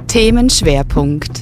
Themenschwerpunkt.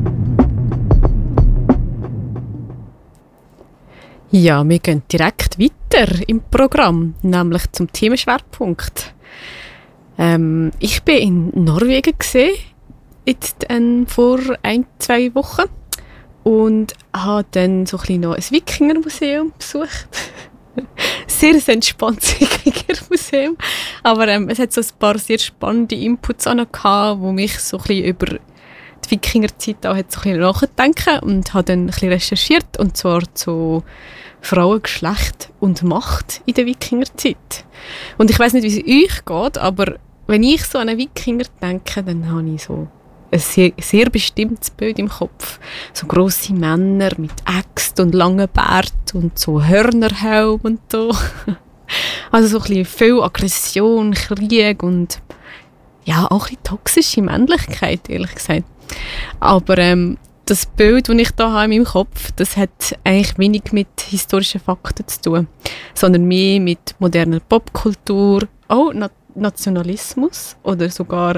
Ja, wir gehen direkt weiter im Programm, nämlich zum Themenschwerpunkt. Ich war in Norwegen jetzt vor 1-2 Wochen und habe dann so ein bisschen noch ein Wikingermuseum besucht. Sehr ein entspanntes Wikingermuseum, aber es hat so ein paar sehr spannende Inputs auch noch gehabt, die mich so ein bisschen über die Wikingerzeit auch hat so ein bisschen nachdenken und habe dann ein bisschen recherchiert, und zwar zu Frauen, Geschlecht und Macht in der Wikingerzeit. Und ich weiss nicht, wie es euch geht, aber wenn ich so an einen Wikinger denke, dann habe ich so ein sehr, sehr bestimmtes Bild im Kopf. So grosse Männer mit Äxten und langen Bart und so Hörnerhelm und so. Also so ein bisschen viel Aggression, Krieg und ja, auch ein bisschen toxische Männlichkeit, ehrlich gesagt. Aber das Bild, das ich da habe in meinem Kopf, das hat eigentlich wenig mit historischen Fakten zu tun, sondern mehr mit moderner Popkultur, auch Nationalismus oder sogar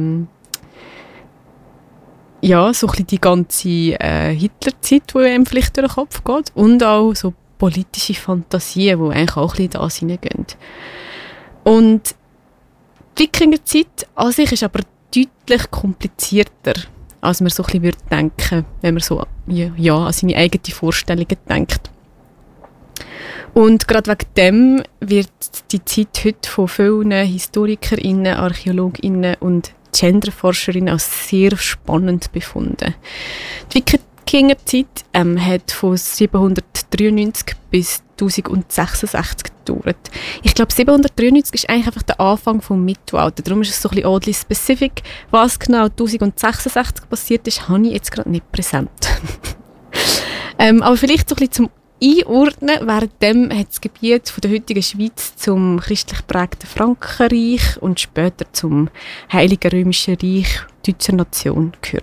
ja, so ein bisschen die ganze Hitlerzeit, die einem vielleicht durch den Kopf geht, und auch so politische Fantasien, die eigentlich auch ein bisschen da hineingehen. Und die Wikingerzeit an sich ist aber deutlich komplizierter, als man so ein bisschen denken würde, wenn man so ja, an seine eigenen Vorstellungen denkt. Und gerade wegen dem wird die Zeit heute von vielen HistorikerInnen, ArchäologInnen und Genderforscherinnen als sehr spannend befunden. Die Wikingerzeit hat von 793 bis 1066 gedauert. Ich glaube, 793 ist eigentlich einfach der Anfang des Mittelalters. Darum ist es so ein bisschen oddly specific. Was genau 1066 passiert ist, habe ich jetzt gerade nicht präsent. Aber vielleicht so ein bisschen zum Einordnen. Währenddem hat das Gebiet von der heutigen Schweiz zum christlich geprägten Frankenreich und später zum Heiligen Römischen Reich deutscher Nation gehört.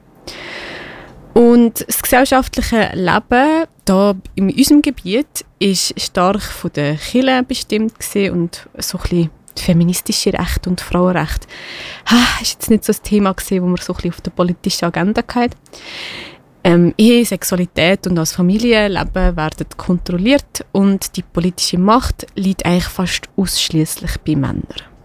Und das gesellschaftliche Leben hier in unserem Gebiet ist stark von der Kirche bestimmt gewesen und so ein bisschen feministische Rechte und Frauenrechte. Das ist jetzt nicht so ein Thema gewesen, das man so ein bisschen auf der politischen Agenda hatte. Ehe, Sexualität und das Familienleben werden kontrolliert und die politische Macht liegt eigentlich fast ausschließlich bei Männern.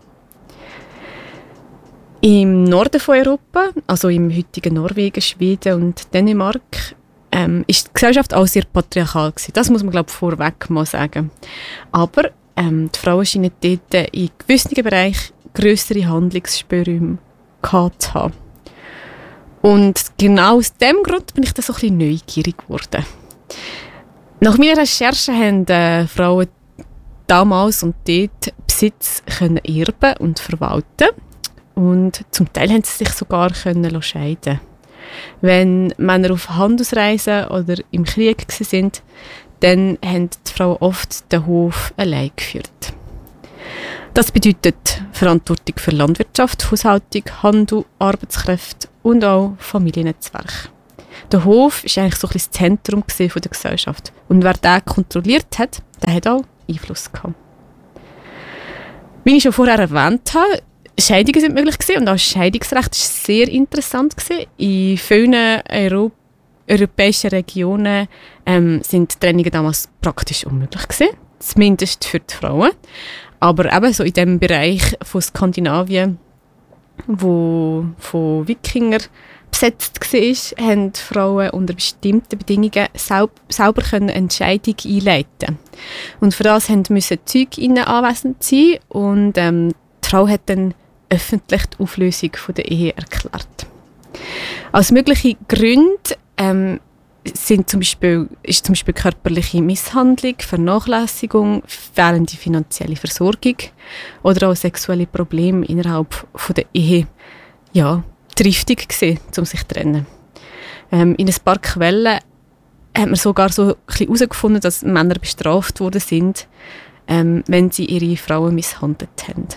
Im Norden von Europa, also im heutigen Norwegen, Schweden und Dänemark, ist die Gesellschaft auch sehr patriarchal gewesen. Das muss man, glaube ich, vorweg mal sagen. Aber die Frauen scheinen dort in gewissen Bereichen grössere Handlungsspielräume gehabt zu haben. Und genau aus diesem Grund bin ich da so ein bisschen neugierig geworden. Nach meiner Recherche haben Frauen damals und dort Besitz können erben und verwalten. Und zum Teil haben sie sich sogar können scheiden. Wenn Männer auf Handelsreisen oder im Krieg waren, dann haben die Frauen oft den Hof allein geführt. Das bedeutet Verantwortung für Landwirtschaft, Haushaltung, Handel, Arbeitskräfte und auch Familiennetzwerk. Der Hof war eigentlich so ein bisschen das Zentrum der Gesellschaft. Und wer den kontrolliert hat, der hat auch Einfluss gehabt. Wie ich schon vorher erwähnt habe, Scheidungen sind möglich gewesen, und auch das Scheidungsrecht war sehr interessant gewesen. In vielen europäischen Regionen sind Trennungen damals praktisch unmöglich gewesen, zumindest für die Frauen. Aber eben so in dem Bereich von Skandinavien, wo von Wikinger besetzt war, haben Frauen unter bestimmten Bedingungen selber Entscheidungen einleiten. Und für das mussten ZeugInnen anwesend sein, und die Frau hat dann öffentlich die Auflösung der Ehe erklärt. Als mögliche Gründe ist zum Beispiel körperliche Misshandlung, Vernachlässigung, fehlende finanzielle Versorgung oder auch sexuelle Probleme innerhalb der Ehe triftig gewesen, um sich zu trennen. In ein paar Quellen hat man sogar so ein bisschen herausgefunden, dass Männer bestraft worden sind, wenn sie ihre Frauen misshandelt haben.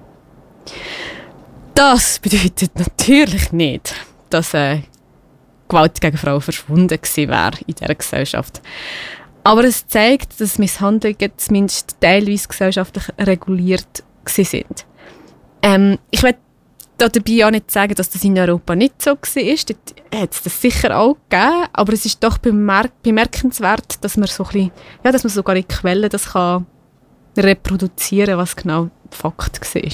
Das bedeutet natürlich nicht, dass Gewalt gegen Frauen verschwunden gewesen wäre in dieser Gesellschaft. Aber es zeigt, dass Misshandlungen zumindest teilweise gesellschaftlich reguliert sind. Ich werde dabei auch nicht sagen, dass das in Europa nicht so war. Dort hat es das sicher auch gegeben, aber es ist doch bemerkenswert, dass man so ein bisschen, ja, dass man sogar in Quellen das kann reproduzieren, was genau Fakt war.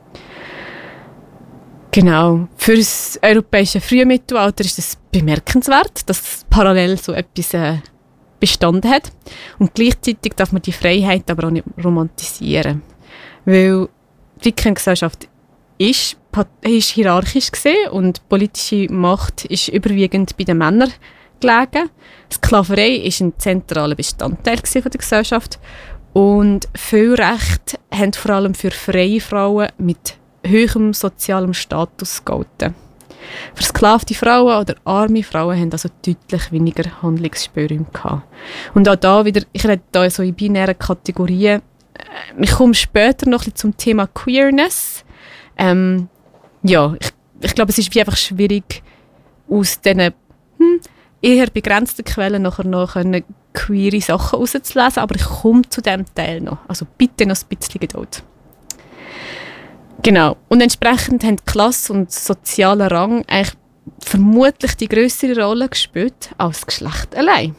Genau. Für das europäische Frühmittelalter ist es bemerkenswert, dass parallel so etwas bestanden hat. Und gleichzeitig darf man die Freiheit aber auch nicht romantisieren. Weil die Wikingergesellschaft ist hierarchisch gesehen und politische Macht ist überwiegend bei den Männern gelegen. Sklaverei ist ein zentraler Bestandteil von der Gesellschaft und viel Rechte haben vor allem für freie Frauen mit hohem sozialem Status gelten. Versklavte Frauen oder arme Frauen haben also deutlich weniger Handlungsspielräume gehabt. Und auch da wieder, ich rede da so in binären Kategorien. Ich komme später noch ein bisschen zum Thema Queerness. Ja, ich glaube, es ist wie einfach schwierig, aus diesen eher begrenzten Quellen nachher noch queere Sachen herauszulesen, aber ich komme zu diesem Teil noch. Also bitte noch ein bisschen Geduld. Genau. Und entsprechend haben Klasse und sozialer Rang eigentlich vermutlich die grössere Rolle gespielt als Geschlecht allein.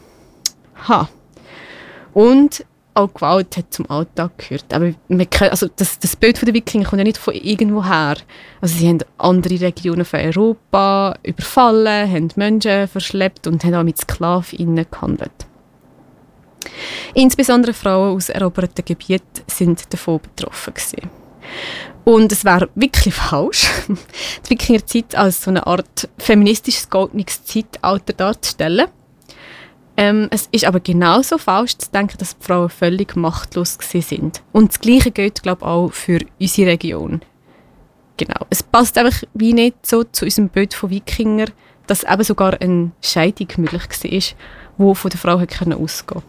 Und auch Gewalt hat zum Alltag gehört. Aber das Bild der Wikinger kommt ja nicht von irgendwo her. Also sie haben andere Regionen von Europa überfallen, haben Menschen verschleppt und haben auch mit SklavInnen gehandelt. Insbesondere Frauen aus eroberten Gebieten sind davon betroffen gewesen. Und es wäre wirklich falsch, die Wikingerzeit als so eine Art feministisches goldenes Zeitalter darzustellen. Es ist aber genauso falsch zu denken, dass die Frauen völlig machtlos sind. Und das Gleiche gilt, glaube ich, auch für unsere Region. Genau. Es passt einfach wie nicht so zu unserem Bild von Wikinger, dass eben sogar eine Scheidung möglich war, die von der Frau ausgehen konnte.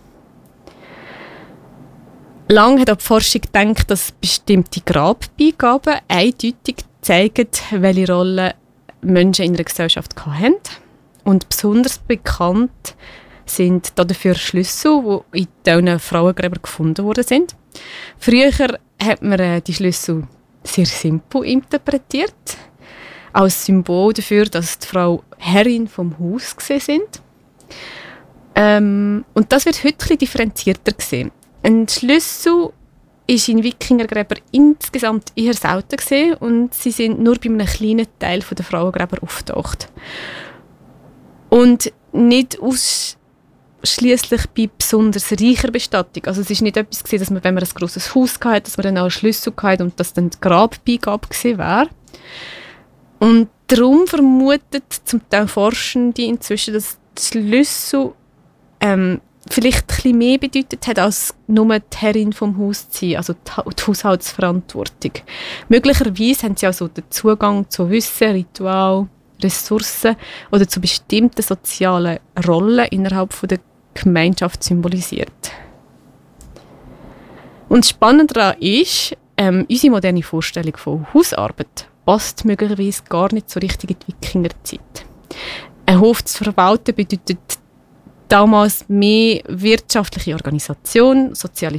Lange hat auch die Forschung gedacht, dass bestimmte Grabbeigaben eindeutig zeigen, welche Rolle Menschen in einer Gesellschaft hatten. Und besonders bekannt sind dafür Schlüssel, die in diesen Frauengräbern gefunden worden sind. Früher hat man die Schlüssel sehr simpel interpretiert, als Symbol dafür, dass die Frau Herrin vom Haus sind. Und das wird heute ein bisschen differenzierter gesehen. Ein Schlüssel ist in Wikingergräbern insgesamt eher selten gesehen und sie sind nur bei einem kleinen Teil der Frauengräber aufgetaucht. Und nicht ausschliesslich bei besonders reicher Bestattung. Also es ist nicht etwas gewesen, dass man, wenn man ein grosses Haus hatte, dass man dann auch einen Schlüssel hatte und dass dann die Grabbeigabe gewesen wäre. Und darum vermutet zum Teil Forschende inzwischen, dass die Schlüssel vielleicht ein bisschen mehr bedeutet hat, als nur die Herrin vom Haus zu sein, also die Haushaltsverantwortung. Möglicherweise haben sie also den Zugang zu Wissen, Ritual, Ressourcen oder zu bestimmten sozialen Rollen innerhalb der Gemeinschaft symbolisiert. Und spannend daran ist, unsere moderne Vorstellung von Hausarbeit passt möglicherweise gar nicht so richtig in die Wikingerzeit. Ein Hof zu verwalten bedeutet damals mehr wirtschaftliche Organisation, soziale